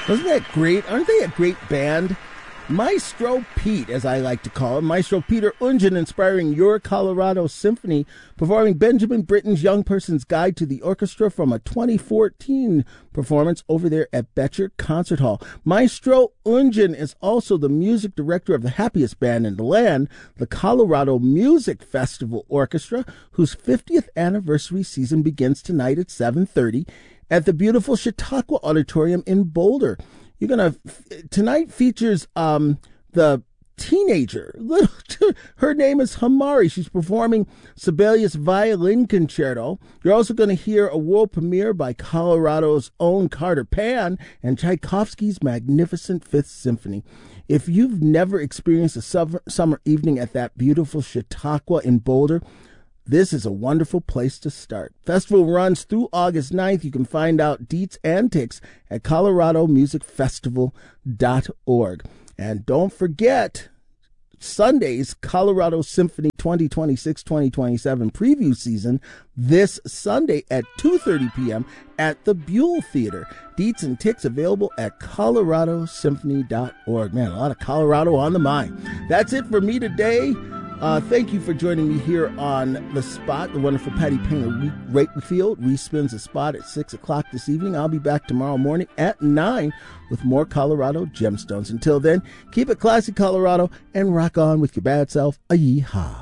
Wasn't that great? Aren't they a great band? Maestro Pete, as I like to call him, Maestro Peter Ungen, inspiring Your Colorado Symphony, performing Benjamin Britten's Young Person's Guide to the Orchestra from a 2014 performance over there at Betcher Concert Hall. Maestro Ungen is also the music director of the happiest band in the land, the Colorado Music Festival Orchestra, whose 50th anniversary season begins tonight at 7:30 at the beautiful Chautauqua Auditorium in Boulder. Tonight features the teenager. Her name is Hamari. She's performing Sibelius Violin Concerto. You're also going to hear a world premiere by Colorado's own Carter Pan and Tchaikovsky's magnificent Fifth Symphony. If you've never experienced a summer evening at that beautiful Chautauqua in Boulder, this is a wonderful place to start. Festival runs through August 9th. You can find out deets and ticks at coloradomusicfestival.org. And don't forget, Sunday's Colorado Symphony 2026-2027 preview season this Sunday at 2:30 p.m. at the Buell Theater. Deets and ticks available at coloradosymphony.org. Man, a lot of Colorado on the mind. That's it for me today. Thank you for joining me here on The Spot. The wonderful Patty Painter Wakefield respins The Spot at 6 o'clock this evening. I'll be back tomorrow morning at 9 with more Colorado Gemstones. Until then, keep it classy, Colorado, and rock on with your bad self. A yeehaw.